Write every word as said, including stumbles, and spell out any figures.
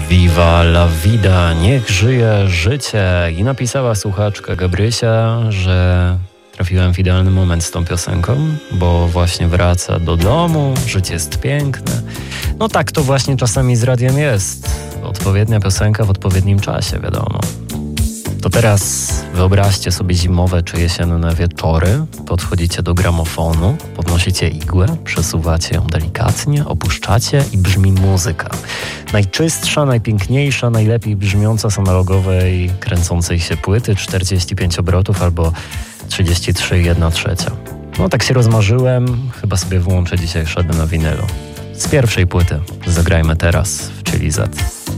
Viva la vida, niech żyje życie. I napisała słuchaczka Gabrysia, że trafiłem w idealny moment z tą piosenką, bo właśnie wraca do domu, życie jest piękne. No tak to właśnie czasami z radiem jest. Odpowiednia piosenka w odpowiednim czasie, wiadomo. To teraz wyobraźcie sobie zimowe czy jesienne wieczory, podchodzicie do gramofonu, podnosicie igłę, przesuwacie ją delikatnie, opuszczacie i brzmi muzyka. Najczystsza, najpiękniejsza, najlepiej brzmiąca z analogowej, kręcącej się płyty, czterdzieści pięć obrotów albo trzydzieści trzy i jedna trzecia. No tak się rozmarzyłem, chyba sobie włączę dzisiaj szedł na winylu. Z pierwszej płyty zagrajmy teraz w Chili Z.